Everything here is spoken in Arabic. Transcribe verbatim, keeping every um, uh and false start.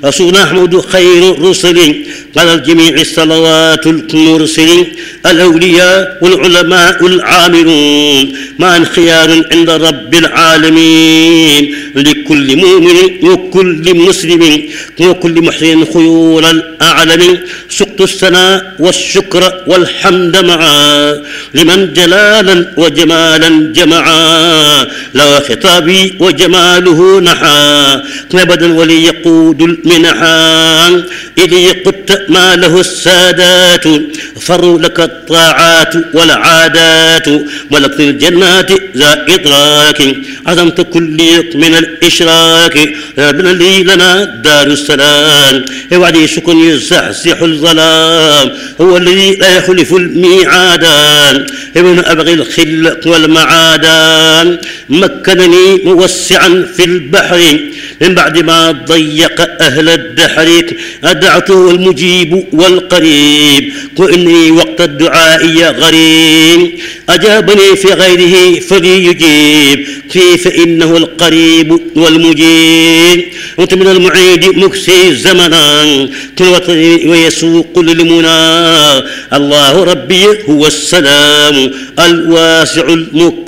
رسولنا أحمد خير الرسل على الجميع الصلوات المرسل الأولياء والعلماء العاملون مع خيار عند رب العالمين لكل مؤمن وكل مسلم وكل محسن خيول الأعلم سقط الثناء والشكر والحمد معا لمن جلالا وجمالا جمعا لا خطابي وجماله نحا أبدا ولي يقود المنحا إلي قدت ما له السادات فروا لك الطاعات والعادات ملكت الجنات ذا إدراك عظمت كل من الإشراك ربنا لي لنا دار السلام وعدي سكن يزحزح الظلام هو الذي لا يخلف الميعاد ابن أبغي الخل والمعادان مكنني موسعا في البحر من بعد ما ضيق أهل الدحر أدعته المجيب والقريب وإني وقت الدعاء غريب أجابني في غيره فليجيب فيه فإنه القريب والمجيب أنت من المعيد مكسي زمنا كل وطني ويسوق للمنى الله ربي هو السلام الواسع المكرم